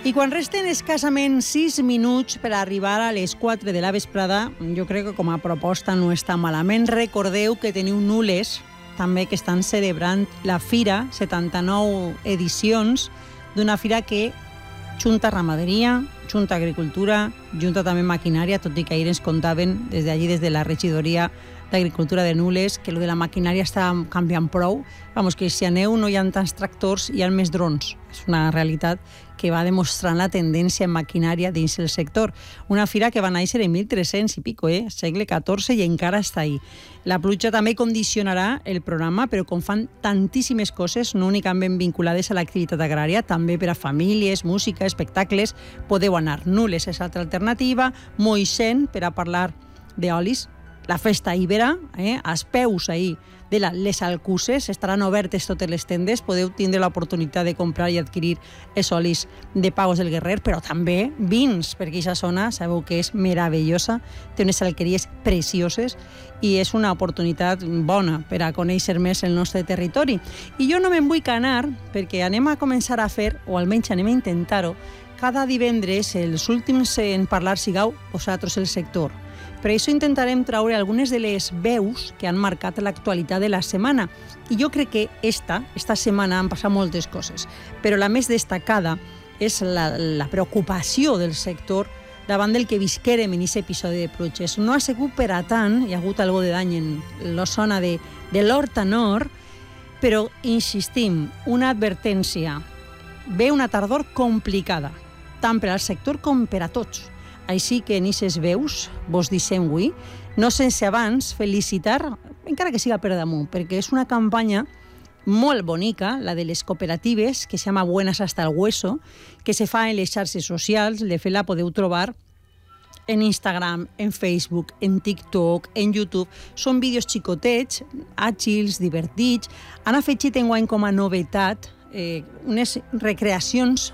I quan resten escassament 6 minuts per arribar a les 4 de la vesprada, jo crec que com a proposta no està malament. Recordeu que teniu Nules, també, que estan celebrant la fira, 79 edicions, d'una fira que junta ramaderia, junta agricultura, junta també maquinària, tot i que ahir ens contaven des d'allí, des de la regidoria d'Agricultura de Nules, que lo de la maquinària està canviant prou. Vamos, que si aneu no hi ha tants tractors, hi ha més drons. És una realitat que va demostrant la tendència en maquinària dins el sector. Una fira que va néixer en 1300 i pico, segle XIV, i encara està ahí. La pluja també condicionarà el programa, però com fan tantíssimes coses, no únicament vinculades a l'activitat agrària, també per a famílies, música, espectacles, podeu anar. Nules és altra alternativa, Moixent, per a parlar d'olis, la festa ibera, als peus ahir de les Alcuses, estaran obertes totes les tendes, podeu tindre l'oportunitat de comprar i adquirir els olis de Pagos del Guerrer, però també vins, perquè aquesta zona sabeu que és meravellosa, té unes alqueries precioses i és una oportunitat bona per a conèixer més el nostre territori. I jo no me'n vull anar, perquè anem a començar a fer, o almenys anem a intentar-ho, cada divendres, els últims en parlar sigueu vosaltres el sector. Per això intentarem traure algunes de les veus que han marcat l'actualitat de la setmana. I jo crec que esta setmana han passat moltes coses, però la més destacada és la preocupació del sector davant del que visquérem en aquest episodi de pluges. No ha sigut per a tant, hi ha hagut algo de dany en la zona de l'Horta Nord, però insistim, una advertència. Ve una tardor complicada, tant per al sector com per a tots. Així que en aquestes veus vos deixem avui, no sense abans felicitar, encara que siga per damunt, perquè és una campanya molt bonica, la de les cooperatives, que se llama Buenas hasta el Hueso, que se fa en les xarxes socials. De fet, la podeu trobar en Instagram, en Facebook, en TikTok, en YouTube. Són vídeos xicotets, àgils, divertits. Han afegit enguany com a novetat unes recreacions